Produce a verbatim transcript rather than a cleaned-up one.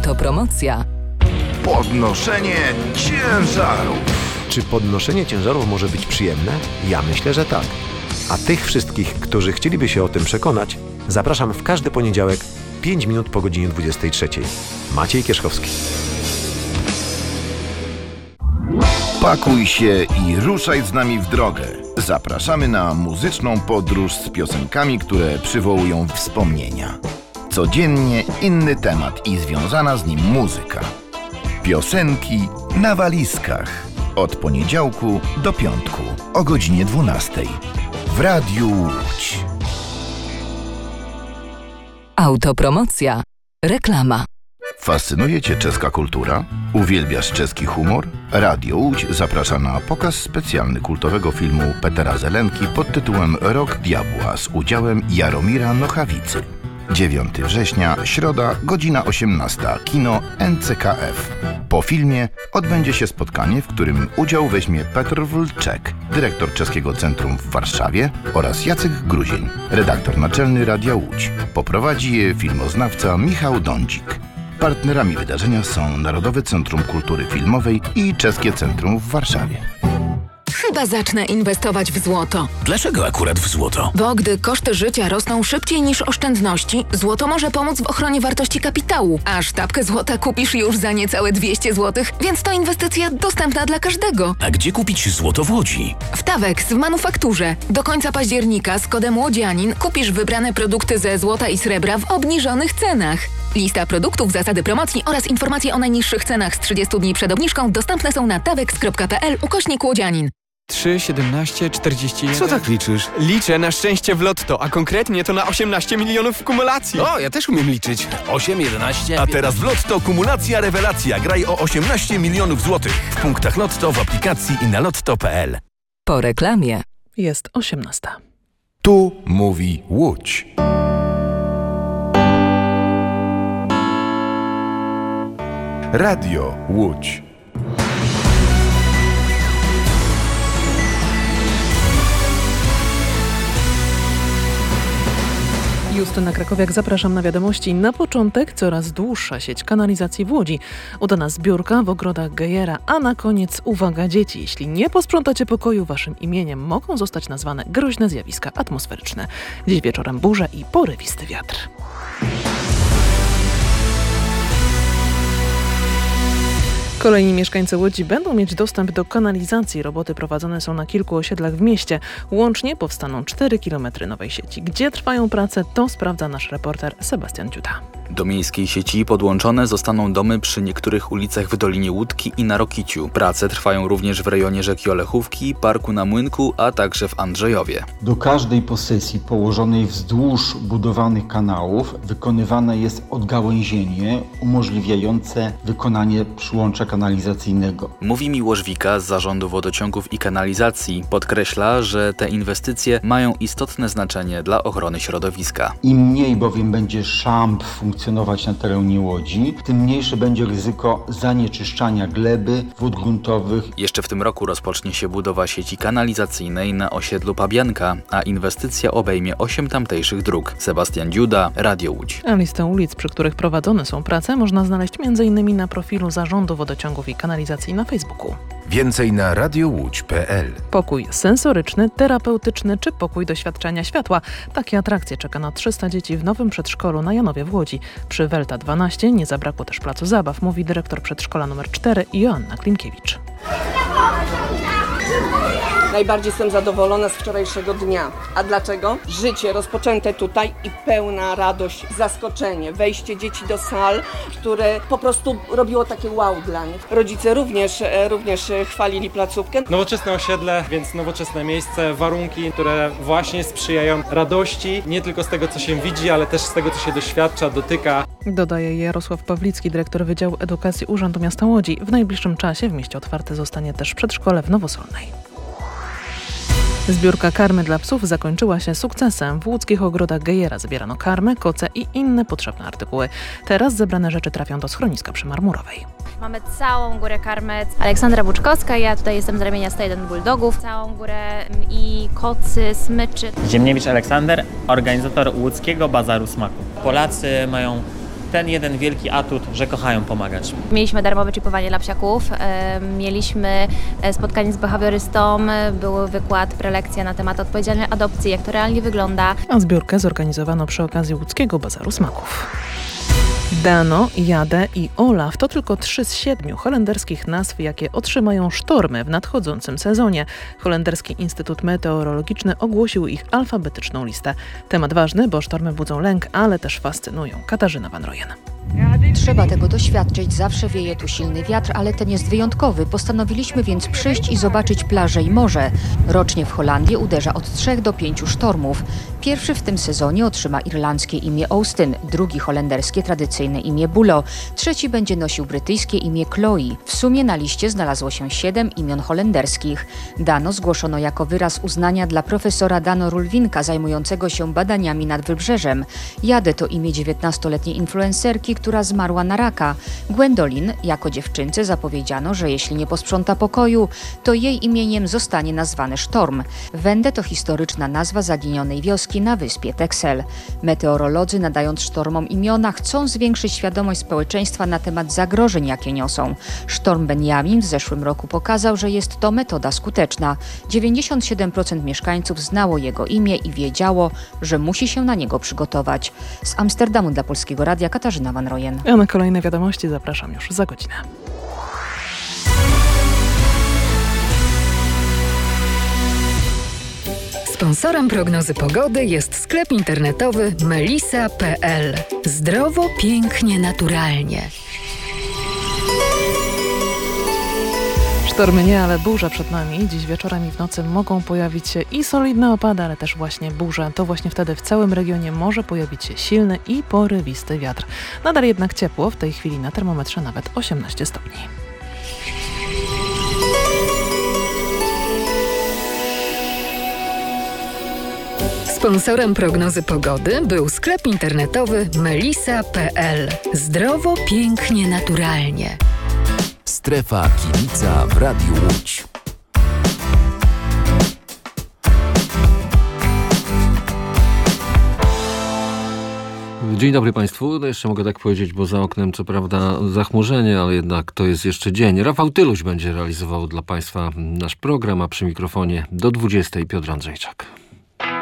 Autopromocja. Podnoszenie ciężarów. Czy podnoszenie ciężarów może być przyjemne? Ja myślę, że tak. A tych wszystkich, którzy chcieliby się o tym przekonać, zapraszam w każdy poniedziałek pięć minut po godzinie dwudziestej trzeciej. Maciej Kierzchowski. Pakuj się i ruszaj z nami w drogę. Zapraszamy na muzyczną podróż z piosenkami, które przywołują wspomnienia. Codziennie inny temat i związana z nim muzyka. Piosenki na walizkach. Od poniedziałku do piątku o godzinie dwunastej. W Radiu Łódź. Autopromocja. Reklama. Fascynuje Cię czeska kultura? Uwielbiasz czeski humor? Radio Łódź zaprasza na pokaz specjalny kultowego filmu Petera Zelenki pod tytułem Rok Diabła z udziałem Jaromira Nochawicy. dziewiątego września, środa, godzina osiemnasta, kino N C K F. Po filmie odbędzie się spotkanie, w którym udział weźmie Petr Wlczek, dyrektor Czeskiego Centrum w Warszawie, oraz Jacek Gruzień, redaktor naczelny Radia Łódź. Poprowadzi je filmoznawca Michał Dądzik. Partnerami wydarzenia są Narodowe Centrum Kultury Filmowej i Czeskie Centrum w Warszawie. Chyba zacznę inwestować w złoto. Dlaczego akurat w złoto? Bo gdy koszty życia rosną szybciej niż oszczędności, złoto może pomóc w ochronie wartości kapitału. A sztabkę złota kupisz już za niecałe dwieście złotych, więc to inwestycja dostępna dla każdego. A gdzie kupić złoto w Łodzi? W Tawex w manufakturze. Do końca października z kodem Łodzianin kupisz wybrane produkty ze złota i srebra w obniżonych cenach. Lista produktów, zasady promocji oraz informacje o najniższych cenach z trzydziestu dni przed obniżką dostępne są na tawex kropka p l ukośnik Łodzianin. trzy, siedemnaście, czterdzieści jeden. Co tak liczysz? Liczę na szczęście w lotto, a konkretnie to na osiemnaście milionów w kumulacji. O, ja też umiem liczyć. osiem, jedenaście... A teraz w Lotto kumulacja rewelacja. Graj o osiemnaście milionów złotych. W punktach Lotto, w aplikacji i na lotto kropka p l. Po reklamie. Jest osiemnasta. Tu mówi Łódź. Radio Łódź. Justyna Krakowiak, zapraszam na wiadomości. Na początek coraz dłuższa sieć kanalizacji w Łodzi. Udana zbiórka w ogrodach Gejera, a na koniec uwaga dzieci. Jeśli nie posprzątacie pokoju, waszym imieniem mogą zostać nazwane groźne zjawiska atmosferyczne. Dziś wieczorem burze i porywisty wiatr. Kolejni mieszkańcy Łodzi będą mieć dostęp do kanalizacji. Roboty prowadzone są na kilku osiedlach w mieście. Łącznie powstaną cztery kilometry nowej sieci. Gdzie trwają prace, to sprawdza nasz reporter Sebastian Dziuda. Do miejskiej sieci podłączone zostaną domy przy niektórych ulicach w Dolinie Łódki i na Rokiciu. Prace trwają również w rejonie rzeki Olechówki, Parku na Młynku, a także w Andrzejowie. Do każdej posesji położonej wzdłuż budowanych kanałów wykonywane jest odgałęzienie umożliwiające wykonanie przyłącza kanalizacyjnego. Mówi Miłosz Wika z Zarządu Wodociągów i Kanalizacji. Podkreśla, że te inwestycje mają istotne znaczenie dla ochrony środowiska. Im mniej bowiem będzie szamb funkcjonować na terenie Łodzi, tym mniejsze będzie ryzyko zanieczyszczania gleby, wód gruntowych. Jeszcze w tym roku rozpocznie się budowa sieci kanalizacyjnej na osiedlu Pabianka, a inwestycja obejmie osiem tamtejszych dróg. Sebastian Dziuda, Radio Łódź. A listę ulic, przy których prowadzone są prace, można znaleźć między innymi na profilu Zarządu Wodociągów i Kanalizacji na Facebooku. Więcej na radiowódź kropka p l. Pokój sensoryczny, terapeutyczny czy pokój doświadczenia światła. Takie atrakcje czeka na trzysta dzieci w nowym przedszkolu na Janowie w Łodzi. Przy Welta dwanaście nie zabrakło też placu zabaw, mówi dyrektor przedszkola numer cztery Joanna Klimkiewicz. Najbardziej jestem zadowolona z wczorajszego dnia. A dlaczego? Życie rozpoczęte tutaj i pełna radość, zaskoczenie, wejście dzieci do sal, które po prostu robiło takie wow dla nich. Rodzice również, również chwalili placówkę. Nowoczesne osiedle, więc nowoczesne miejsce, warunki, które właśnie sprzyjają radości, nie tylko z tego, co się widzi, ale też z tego, co się doświadcza, dotyka. Dodaje Jarosław Pawlicki, dyrektor Wydziału Edukacji Urzędu Miasta Łodzi. W najbliższym czasie w mieście otwarte zostanie też przedszkole w Nowosolnej. Zbiórka karmy dla psów zakończyła się sukcesem. W łódzkich ogrodach Gejera zbierano karmę, koce i inne potrzebne artykuły. Teraz zebrane rzeczy trafią do schroniska przy Marmurowej. Mamy całą górę karmy. Aleksandra Buczkowska, ja tutaj jestem z ramienia sto jeden Bulldogów. Całą górę i kocy, smyczy. Ziemniewicz Aleksander, organizator łódzkiego bazaru smaku. Polacy mają ten jeden wielki atut, że kochają pomagać. Mieliśmy darmowe chipowanie dla psiaków, mieliśmy spotkanie z behawiorystą, był wykład, prelekcja na temat odpowiedzialnej adopcji, jak to realnie wygląda. A zbiórkę zorganizowano przy okazji łódzkiego Bazaru Smaków. Dano, Jade i Olaf to tylko trzy z siedmiu holenderskich nazw, jakie otrzymają sztormy w nadchodzącym sezonie. Holenderski Instytut Meteorologiczny ogłosił ich alfabetyczną listę. Temat ważny, bo sztormy budzą lęk, ale też fascynują. Katarzyna Van Royen. Trzeba tego doświadczyć, zawsze wieje tu silny wiatr, ale ten jest wyjątkowy. Postanowiliśmy więc przyjść i zobaczyć plażę i morze. Rocznie w Holandii uderza od trzech do pięciu sztormów. Pierwszy w tym sezonie otrzyma irlandzkie imię Austin, drugi holenderskie tradycyjne imię Bulo, trzeci będzie nosił brytyjskie imię Chloe. W sumie na liście znalazło się siedem imion holenderskich. Dano zgłoszono jako wyraz uznania dla profesora Dano Rulwinka zajmującego się badaniami nad wybrzeżem. Jade to imię dziewiętnastoletniej influencerki, która zmarła na raka. Gwendolyn jako dziewczynce zapowiedziano, że jeśli nie posprząta pokoju, to jej imieniem zostanie nazwany sztorm. Wende to historyczna nazwa zaginionej wioski na wyspie Texel. Meteorolodzy, nadając sztormom imiona, chcą zwiększyć świadomość społeczeństwa na temat zagrożeń, jakie niosą. Sztorm Benjamin w zeszłym roku pokazał, że jest to metoda skuteczna. dziewięćdziesiąt siedem procent mieszkańców znało jego imię i wiedziało, że musi się na niego przygotować. Z Amsterdamu dla Polskiego Radia Katarzyna Van Royen. A na kolejne wiadomości zapraszam już za godzinę. Sponsorem prognozy pogody jest sklep internetowy melisa kropka pe el. Zdrowo, pięknie, naturalnie. Sztormy nie, ale burze przed nami. Dziś wieczorem i w nocy mogą pojawić się i solidne opady, ale też właśnie burze. To właśnie wtedy w całym regionie może pojawić się silny i porywisty wiatr. Nadal jednak ciepło, w tej chwili na termometrze nawet osiemnaście stopni. Sponsorem prognozy pogody był sklep internetowy melisa kropka pe el. Zdrowo, pięknie, naturalnie. Strefa Kibica w Radiu Łódź. Dzień dobry Państwu. No jeszcze mogę tak powiedzieć, bo za oknem co prawda zachmurzenie, ale jednak to jest jeszcze dzień. Rafał Tyluś będzie realizował dla Państwa nasz program, a przy mikrofonie do dwudziestej Piotr Andrzejczak.